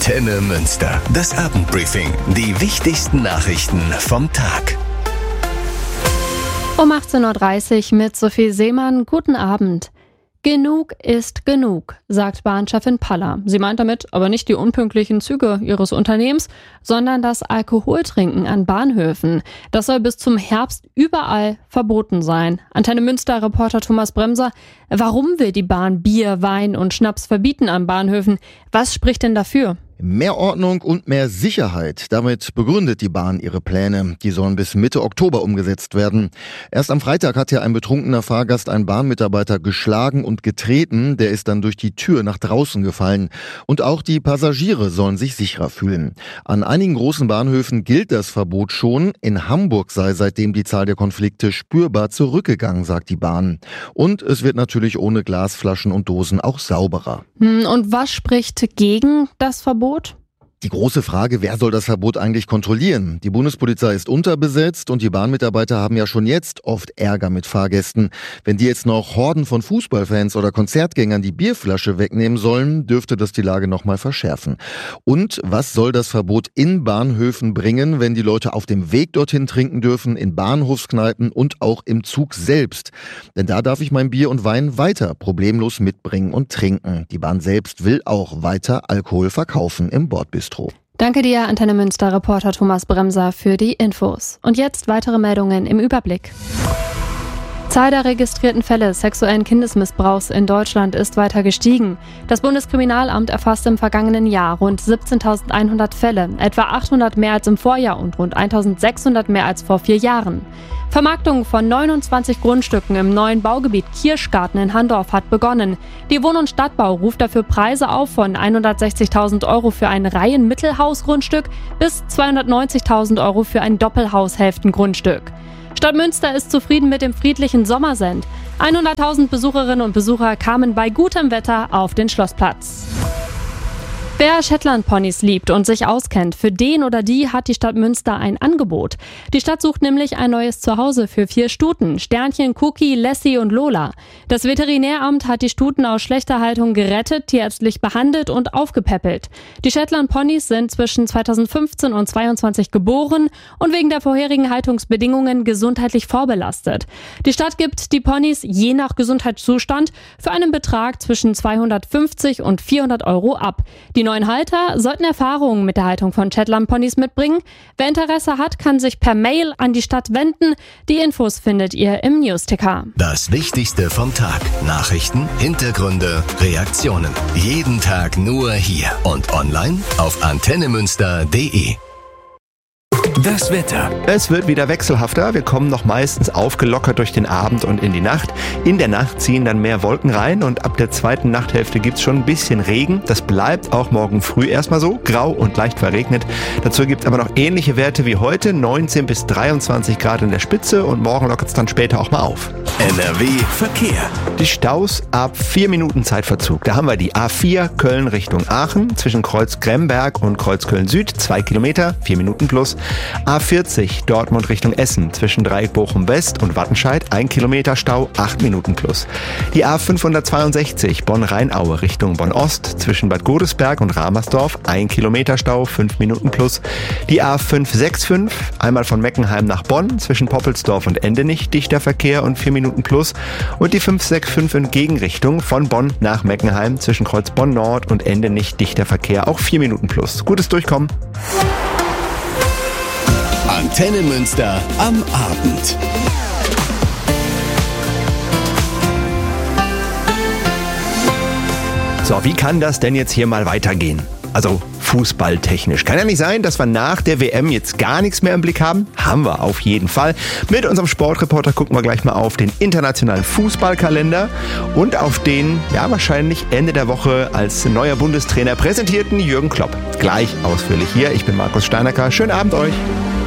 Antenne Münster. Das Abendbriefing. Die wichtigsten Nachrichten vom Tag. Um 18.30 Uhr mit Sophie Seemann. Guten Abend. Genug ist genug, sagt Bahnchefin Paller. Sie meint damit aber nicht die unpünktlichen Züge ihres Unternehmens, sondern das Alkoholtrinken an Bahnhöfen. Das soll bis zum Herbst überall verboten sein. Antenne Münster-Reporter Thomas Bremser. Warum will die Bahn Bier, Wein und Schnaps verbieten an Bahnhöfen? Was spricht denn dafür? Mehr Ordnung und mehr Sicherheit. Damit begründet die Bahn ihre Pläne. Die sollen bis Mitte Oktober umgesetzt werden. Erst am Freitag hat ja ein betrunkener Fahrgast einen Bahnmitarbeiter geschlagen und getreten. Der ist dann durch die Tür nach draußen gefallen. Und auch die Passagiere sollen sich sicherer fühlen. An einigen großen Bahnhöfen gilt das Verbot schon. In Hamburg sei seitdem die Zahl der Konflikte spürbar zurückgegangen, sagt die Bahn. Und es wird natürlich ohne Glasflaschen und Dosen auch sauberer. Und was spricht gegen das Verbot? Die große Frage, wer soll das Verbot eigentlich kontrollieren? Die Bundespolizei ist unterbesetzt und die Bahnmitarbeiter haben ja schon jetzt oft Ärger mit Fahrgästen. Wenn die jetzt noch Horden von Fußballfans oder Konzertgängern die Bierflasche wegnehmen sollen, dürfte das die Lage nochmal verschärfen. Und was soll das Verbot in Bahnhöfen bringen, wenn die Leute auf dem Weg dorthin trinken dürfen, in Bahnhofskneipen und auch im Zug selbst? Denn da darf ich mein Bier und Wein weiter problemlos mitbringen und trinken. Die Bahn selbst will auch weiter Alkohol verkaufen im Bordbistro. Danke dir, Antenne Münster-Reporter Thomas Bremser, für die Infos. Und jetzt weitere Meldungen im Überblick. Zahl der registrierten Fälle sexuellen Kindesmissbrauchs in Deutschland ist weiter gestiegen. Das Bundeskriminalamt erfasst im vergangenen Jahr rund 17.100 Fälle, etwa 800 mehr als im Vorjahr und rund 1.600 mehr als vor 4 Jahren. Vermarktung von 29 Grundstücken im neuen Baugebiet Kirschgarten in Handorf hat begonnen. Die Wohn- und Stadtbau ruft dafür Preise auf von 160.000 € für ein Reihen-Mittelhausgrundstück bis 290.000 € für ein Doppelhaushälftengrundstück. Stadt Münster ist zufrieden mit dem friedlichen Sommersend. 100.000 Besucherinnen und Besucher kamen bei gutem Wetter auf den Schlossplatz. Wer Shetland-Ponys liebt und sich auskennt, für den oder die hat die Stadt Münster ein Angebot. Die Stadt sucht nämlich ein neues Zuhause für 4 Stuten, Sternchen, Cookie, Lassie und Lola. Das Veterinäramt hat die Stuten aus schlechter Haltung gerettet, tierärztlich behandelt und aufgepäppelt. Die Shetland-Ponys sind zwischen 2015 und 2022 geboren und wegen der vorherigen Haltungsbedingungen gesundheitlich vorbelastet. Die Stadt gibt die Ponys je nach Gesundheitszustand für einen Betrag zwischen 250 und 400 € ab. Die neuen Halter sollten Erfahrungen mit der Haltung von Shetland-Ponys mitbringen. Wer Interesse hat, kann sich per Mail an die Stadt wenden. Die Infos findet ihr im Newsticker. Das Wichtigste vom Tag. Nachrichten, Hintergründe, Reaktionen. Jeden Tag nur hier und online auf antennemünster.de. Das Wetter. Es wird wieder wechselhafter. Wir kommen noch meistens aufgelockert durch den Abend und in die Nacht. In der Nacht ziehen dann mehr Wolken rein und ab der zweiten Nachthälfte gibt's schon ein bisschen Regen. Das bleibt auch morgen früh erstmal so, grau und leicht verregnet. Dazu gibt's aber noch ähnliche Werte wie heute, 19 bis 23 Grad in der Spitze und morgen lockert's dann später auch mal auf. NRW Verkehr. Die Staus ab 4 Minuten Zeitverzug. Da haben wir die A4 Köln Richtung Aachen zwischen Kreuz Gremberg und Kreuz Köln Süd, 2 Kilometer, 4 Minuten plus. A40 Dortmund Richtung Essen zwischen Dreieck Bochum West und Wattenscheid 1 Kilometer Stau, 8 Minuten plus. Die A562 Bonn-Rheinaue Richtung Bonn-Ost zwischen Bad Godesberg und Ramersdorf 1 Kilometer Stau, 5 Minuten plus. Die A565 einmal von Meckenheim nach Bonn zwischen Poppelsdorf und Endenich dichter Verkehr und 4 Minuten plus. Und die 565 in Gegenrichtung von Bonn nach Meckenheim zwischen Kreuz Bonn Nord und Endenich dichter Verkehr, auch 4 Minuten plus. Gutes Durchkommen. Antenne Münster am Abend. So, wie kann das denn jetzt hier mal weitergehen? Also fußballtechnisch. Kann ja nicht sein, dass wir nach der WM jetzt gar nichts mehr im Blick haben. Haben wir auf jeden Fall. Mit unserem Sportreporter gucken wir gleich mal auf den internationalen Fußballkalender und auf den, ja wahrscheinlich Ende der Woche als neuer Bundestrainer präsentierten Jürgen Klopp. Gleich ausführlich hier. Ich bin Markus Steinacker. Schönen Abend euch.